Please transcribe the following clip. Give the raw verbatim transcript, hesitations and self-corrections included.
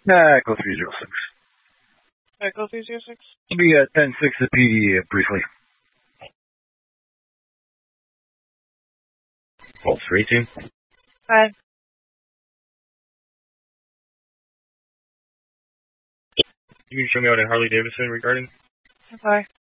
Nah, go three zero six. Echo three zero six. I'll be at ten six at P D uh, briefly. Pulse three two. Five. You can show me out in Harley Davidson regarding? Five.